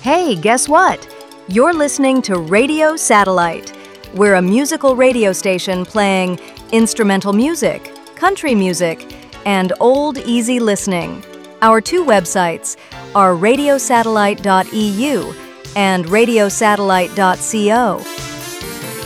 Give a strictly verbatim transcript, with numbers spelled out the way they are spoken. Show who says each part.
Speaker 1: Hey, guess what? You're listening to Radio Satellite. We're a musical radio station playing instrumental music, country music, and old easy listening. Our two websites are radio satellite dot e u and radio satellite dot co.